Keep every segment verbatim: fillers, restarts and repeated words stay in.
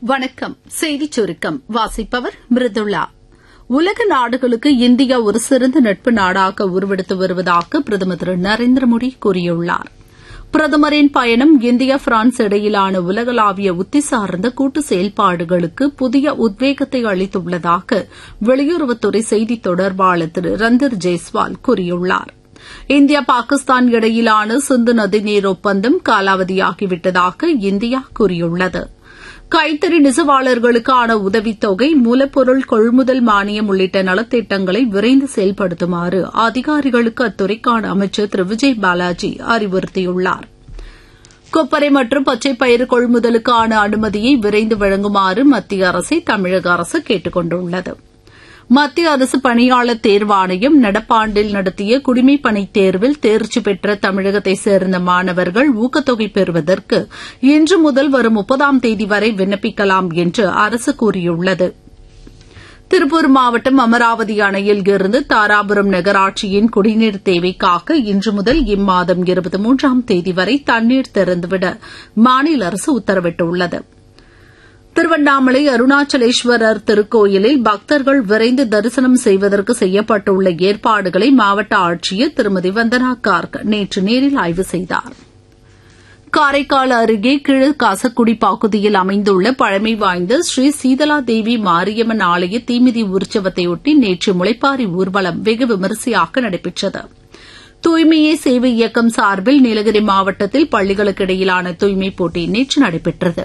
வணக்கம். செய்திச் சுருக்கம் வாசிப்பவர் மிருதுளா. உலக நாடுகளுக்கு இந்தியா ஒரு சிறந்த நட்பு நாடாக உருவெடுத்து வருவதாக பிரதமர் திரு நரேந்திர மோடி கூறியுள்ளார். பிரதமரின் பயணம் இந்தியா பிரான்ஸ் இடையிலான உலகளாவிய உத்தி சார்ந்த கூட்டு செயல்பாடுகளுக்கு புதிய உத்வேகத்தை அளித்துள்ளதாக வெளியுறவுத்துறை செய்தித் தொடர்பாளர் திரு ரந்தர் ஜெய்ஸ்வால் கூறியுள்ளார். இந்தியா பாகிஸ்தான் இடையிலான சிந்து நதிநீர் ஒப்பந்தம் காலாவதியாகிவிட்டதாக இந்தியா கூறியுள்ளது. கைத்தறி நெசவாளர்களுக்கான உதவித்தொகை, மூலப்பொருள் கொள்முதல் மானியம் உள்ளிட்ட நலத்திட்டங்களை விரைந்து செயல்படுத்துமாறு அதிகாரிகளுக்கு அத்துறைக்கான அமைச்சர் திரு விஜய் பாலாஜி அறிவுறுத்தியுள்ளார். கொப்பரை மற்றும் பச்சைப்பயிறு கொள்முதலுக்கான அனுமதியை விரைந்து வழங்குமாறு மத்திய அரசை தமிழக அரசு கேட்டுக் கொண்டுள்ளது. மத்திய அரசு பணியாளர் தேர்வாணையம் நடப்பாண்டில் நடத்திய குடிமைப் பணித் தேர்வில் தேர்ச்சி பெற்ற தமிழகத்தைச் சேர்ந்த மாணவர்கள் ஊக்கத்தொகை பெறுவதற்கு இன்று முதல் வரும் முப்பதாம் தேதி வரை விண்ணப்பிக்கலாம் என்று அரசு கூறியுள்ளது. திருப்பூர் மாவட்டம் அமராவதி அணையில் இருந்து தாராபுரம் நகராட்சியின் குடிநீர் தேவைக்காக இன்று முதல் இம்மாதம் இருபத்தி மூன்றாம் தேதி வரை தண்ணீர் திறந்துவிட மாநில அரசு உத்தரவிட்டுள்ளது. திருவண்ணாமலை அருணாச்சலேஸ்வரர் திருக்கோயிலில் பக்தர்கள் விரைந்து தரிசனம் செய்வதற்கு செய்யப்பட்டுள்ள ஏற்பாடுகளை மாவட்ட ஆட்சியர் திருமதி வந்தனா கார்க் நேற்று நேரில் ஆய்வு செய்தார். காரைக்கால் அருகே கீழ காசக்குடி பகுதியில் அமைந்துள்ள பழமை வாய்ந்த ஸ்ரீ சீதலா தேவி மாரியம்மன் ஆலய தீமிதி உற்சவத்தையொட்டி நேற்று முளைப்பாரி ஊர்வலம் வெகு விமரிசையாக நடைபெற்றது. தூய்மையே சேவை இயக்கம் சார்பில் நீலகிரி மாவட்டத்தில் பள்ளிகளுக்கு இடையிலான தூய்மைப் போட்டி நேற்று நடைபெற்றது.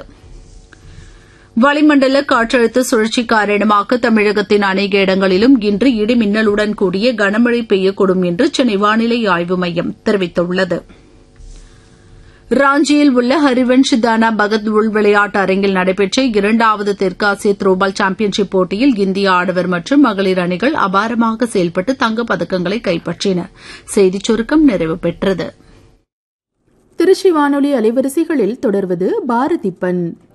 வளிமண்டல காற்றழுத்த சுழற்சி காரணமாக தமிழகத்தின் அநேக இடங்களிலும் இன்று இடி மின்னலுடன் கூடிய கனமழை பெய்யக்கூடும் என்று சென்னை வானிலை ஆய்வு மையம் தெரிவித்துள்ளது. ராஞ்சியில் உள்ள ஹரிவன்ஷ் தானா பகத் உள் விளையாட்டு அரங்கில் நடைபெற்ற இரண்டாவது தெற்காசிய த்ரோபால் சாம்பியன்ஷிப் போட்டியில் இந்திய ஆடவர் மற்றும் மகளிர் அணிகள் அபாரமாக செயல்பட்டு தங்கப்பதக்கங்களை கைப்பற்றின. செய்திச் சுருக்கம் நிறைவு பெற்றது. திருச்சி வானொலி அலைவரிசைகளில் தொடர்வது பாரதிப்பன்.